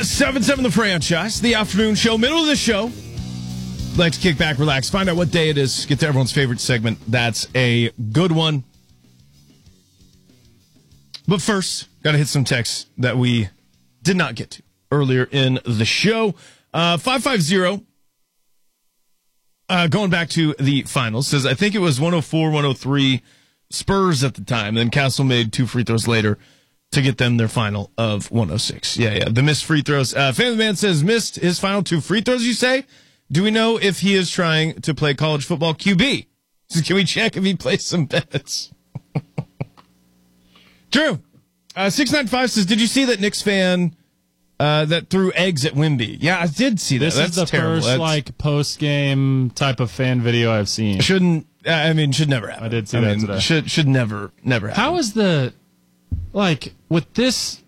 7-7 the franchise, the afternoon show, middle of the show. Let's kick back, relax, find out what day it is, get to everyone's favorite segment. That's a good one. But first, got to hit some texts that we did not get to earlier in the show. 550, going back to the finals, says, I think it was 104-103 Spurs at the time. Then Castle made 2 free throws later to get them their final of 106. Yeah. The missed free throws. Fan of the Man says, missed his final 2 free throws, you say? Do we know if he is trying to play college football QB? So can we check if he plays some bets? True. 695 says, did you see that Knicks fan that threw eggs at Wemby? Yeah, I did see that. This That's is the terrible. first post-game type of fan video I've seen. Should never happen. I did see that today. Should never happen. How is with this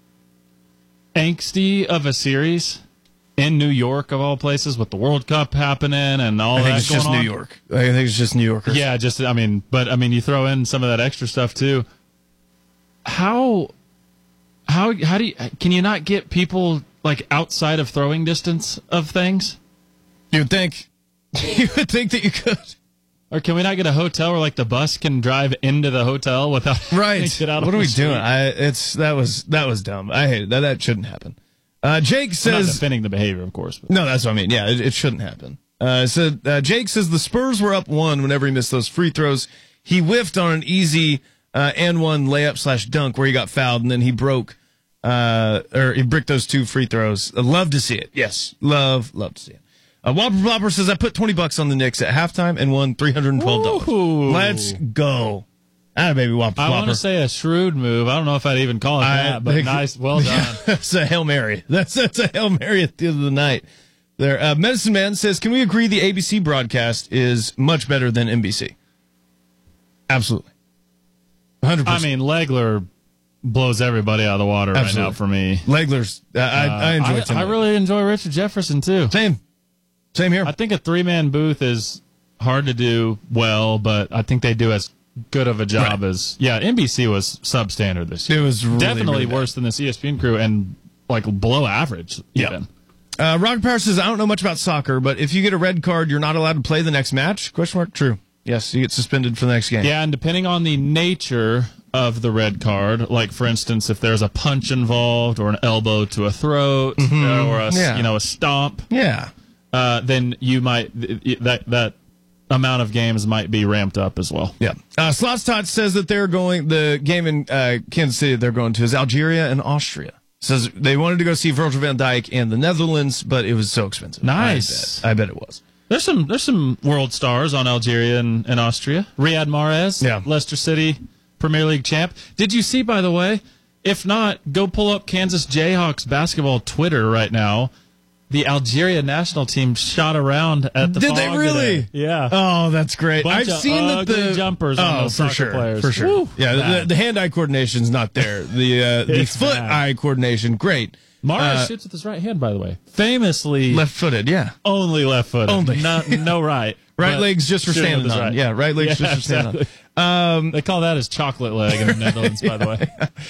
angsty of a series in New York, of all places, with the World Cup happening and all that going on? I think it's just New York. I think it's just New Yorkers. Yeah, you throw in some of that extra stuff too. How do you, can you not get people outside of throwing distance of things? You would think that you could. Or can we not get a hotel where the bus can drive into the hotel without having to get out? What are we street? doing? That was dumb. I hate it. That shouldn't happen. Jake says, I'm not defending the behavior, of course. But. No, that's what I mean. Yeah, it shouldn't happen. Jake says the Spurs were up 1 whenever he missed those free throws. He whiffed on an easy and 1 layup/dunk where he got fouled, and then he broke he bricked those 2 free throws. Love to see it. Yes, love to see it. Whopper Plopper says, I put $20 on the Knicks at halftime and won $312. Ooh. Let's go. Baby Whopper Plopper. I want to say a shrewd move. I don't know if I'd even call it that, but nice. Well done. That's a Hail Mary. That's a Hail Mary at the end of the night. There. Medicine Man says, can we agree the ABC broadcast is much better than NBC? Absolutely. 100%. I mean, Legler blows everybody out of the water right now for me. Legler's, I enjoy it. I really enjoy Richard Jefferson, too. Same here. I think a 3-man booth is hard to do well, but I think they do as good of a job as... Yeah, NBC was substandard this year. It was really, definitely really worse than this ESPN crew and below average even. Rock Power says, I don't know much about soccer, but if you get a red card, you're not allowed to play the next match? ? True. Yes, you get suspended for the next game. Yeah, and depending on the nature of the red card, for instance, if there's a punch involved or an elbow to a throat or a stomp, then you might that amount of games might be ramped up as well. Yeah. Slots Tot says that the game in Kansas City they're going to is Algeria and Austria. Says they wanted to go see Virgil van Dijk and the Netherlands, but it was so expensive. Nice. I bet it was. There's some world stars on Algeria and Austria. Riyad Mahrez, Leicester City Premier League champ. Did you see, by the way? If not, go pull up Kansas Jayhawks basketball Twitter right now. The Algeria national team shot around at the Did they really? Today. Yeah. Oh, that's great. I've seen that the jumpers on those soccer players. For sure. Woo, yeah, the hand-eye coordination's not there. The foot-eye coordination, great. Mahrez shoots with his right hand, by the way. Famously left-footed, yeah. Only left-footed. Only. No right. Right leg's just for standing on. Right. Yeah, right leg's just for standing on. They call that his chocolate leg in the Netherlands, by the way.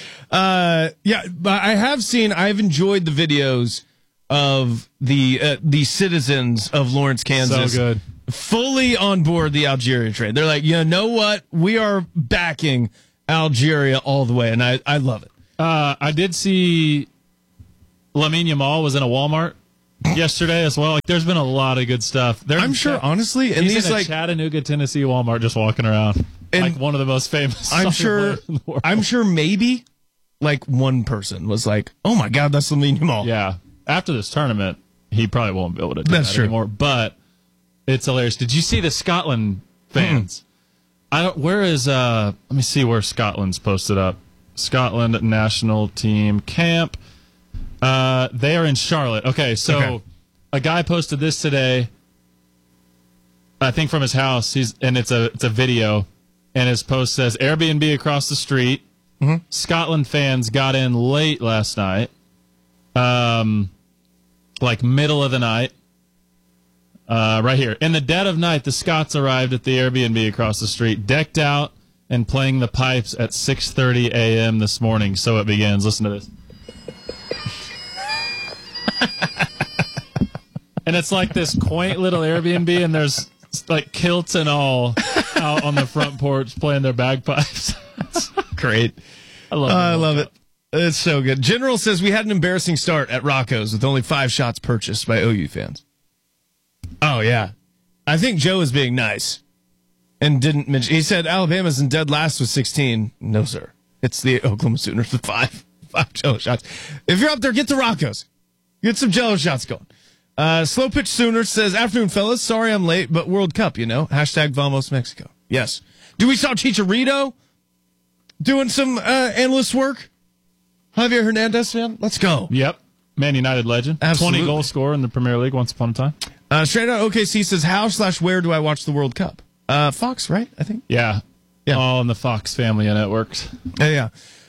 But I've enjoyed the videos of the citizens of Lawrence, Kansas. So good. Fully on board the Algeria train. They're like, you know what? We are backing Algeria all the way, and I love it. I did see Lamine Yamal was in a Walmart yesterday as well. There's been a lot of good stuff. I'm sure, honestly, and he's in a Chattanooga, Tennessee Walmart just walking around. And one of the most famous players in the world. I'm sure maybe one person was like, oh my God, that's Lamine Yamal. Yeah. After this tournament, he probably won't be able to do that anymore. But it's hilarious. Did you see the Scotland fans? Where is let me see where Scotland's posted up. Scotland national team camp. They are in Charlotte. Okay, so a guy posted this today. I think from his house. It's a video, and his post says Airbnb across the street. Scotland fans got in late last night. Middle of the night. Right here. In the dead of night, the Scots arrived at the Airbnb across the street, decked out and playing the pipes at 6:30 a.m. this morning. So it begins. Listen to this. And it's like this quaint little Airbnb, and there's like kilts and all out on the front porch playing their bagpipes. Great. I love it. It's so good. General says we had an embarrassing start at Rocco's with only 5 shots purchased by OU fans. Oh, yeah. I think Joe is being nice and didn't mention. He said Alabama's in dead last with 16. No, sir. It's the Oklahoma Sooners with 5 Jello shots. If you're up there, get to Rocco's. Get some Jello shots going. Slow Pitch Sooner says, afternoon, fellas. Sorry I'm late, but World Cup, you know. Hashtag Vamos Mexico. Yes. Do we saw Chicharito doing some analyst work? Javier Hernandez, man. Let's go. Yep. Man United legend. Absolutely. 20-goal scorer in the Premier League once upon a time. Straight out OKC says, how/where do I watch the World Cup? Fox, right? I think. Yeah. All in the Fox family of networks. Yeah.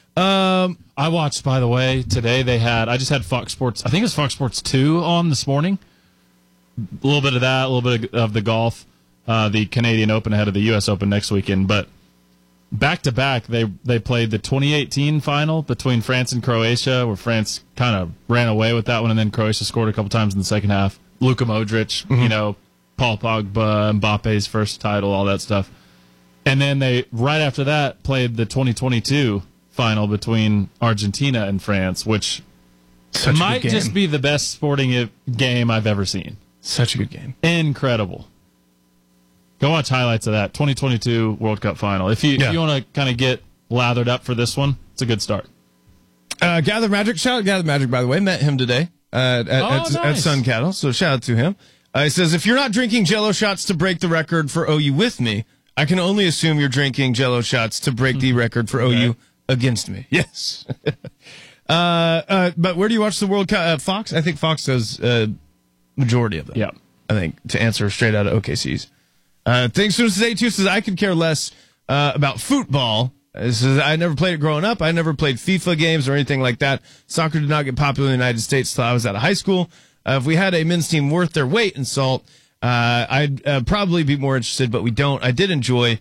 I watched, by the way, today I just had Fox Sports, I think it was Fox Sports 2 on this morning. A little bit of that, a little bit of the golf, the Canadian Open ahead of the U.S. Open next weekend. But back-to-back, they played the 2018 final between France and Croatia, where France kind of ran away with that one, and then Croatia scored a couple times in the second half. Luka Modric, Paul Pogba, Mbappe's first title, all that stuff. And then they, right after that, played the 2022 final between Argentina and France, which might just be the best sporting game I've ever seen. Such a good game. Incredible. Go watch highlights of that 2022 World Cup final. If you want to kind of get lathered up for this one, it's a good start. Gather Magic, shout out Gather Magic, by the way. Met him today at Sun Cattle, so shout out to him. He says, if you're not drinking Jello shots to break the record for OU with me, I can only assume you're drinking Jello shots to break the record for OU against me. Yes. But where do you watch the World Cup? Fox? I think Fox does majority of them. Yeah. I think, to answer straight out of OKC's. Thanks to today, too, says, I could care less about football. Says, I never played it growing up. I never played FIFA games or anything like that. Soccer did not get popular in the United States until I was out of high school. If we had a men's team worth their weight in salt, I'd probably be more interested, but we don't. I did enjoy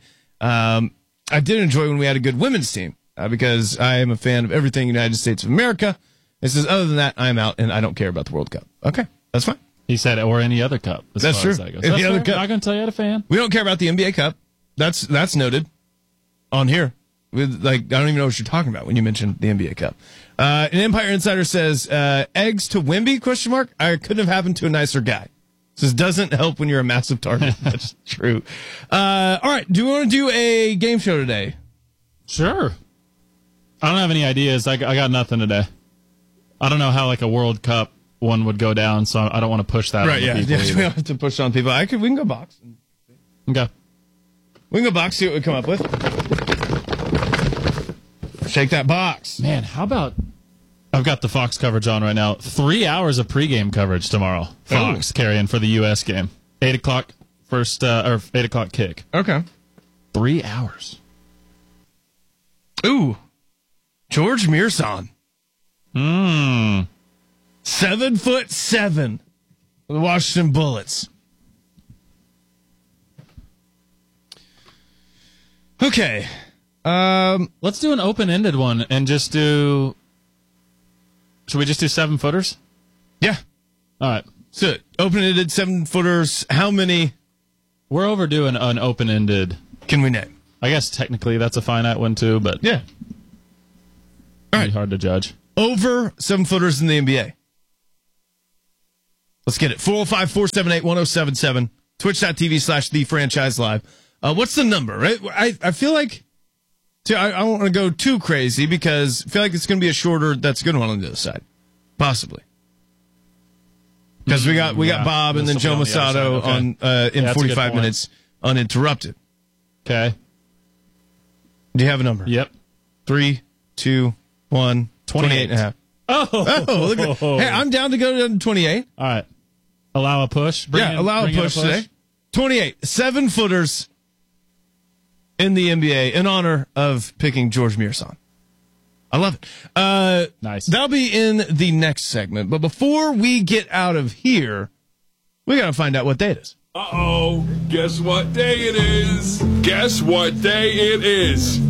when we had a good women's team because I am a fan of everything United States of America. It says, other than that, I'm out and I don't care about the World Cup. Okay, that's fine. He said, or any other cup. That's true. Any other cup. I'm not going to tell you how to fan. We don't care about the NBA Cup. That's noted on here. I don't even know what you're talking about when you mentioned the NBA Cup. An Empire Insider says, eggs to Wemby, ? I couldn't have happened to a nicer guy. Says, doesn't help when you're a massive target. That's true. All right. Do you want to do a game show today? Sure. I don't have any ideas. I got nothing today. I don't know how like a World Cup one would go down, so I don't want to push that on people. We don't have to push on people. We can go box. Okay. We can go box, see what we come up with. Shake that box. Man, how about... I've got the Fox coverage on right now. 3 hours of pregame coverage tomorrow. Fox carrying for the U.S. game. 8 o'clock first, or 8 o'clock kick. Okay. 3 hours. Ooh. George Mearson. 7'7" the Washington Bullets. Okay. Let's do an open-ended one and just do... Should we just do 7-footers? Yeah. All right. So, open-ended 7-footers. How many? We're overdoing an open-ended. Can we name? I guess technically that's a finite one too, but yeah. All right. Hard to judge. Over 7-footers in the NBA. Let's get it. 405-478-1077. Twitch.tv/TheFranchiseLive. What's the number, right? I feel like... I don't want to go too crazy because I feel like it's going to be a shorter, that's a good one on the other side. Possibly. Because we got Bob and then Joe Masato on in 45 minutes uninterrupted. Okay. Do you have a number? Yep. 3, 2, 1, 28 and a half. Oh, look at, hey, I'm down to go to 28. All right. Allow a push. Allow a push today. 28. 7-footers in the NBA in honor of picking George Mearson. I love it. Nice. That'll be in the next segment. But before we get out of here, we got to find out what day it is. Uh-oh. Guess what day it is? Guess what day it is?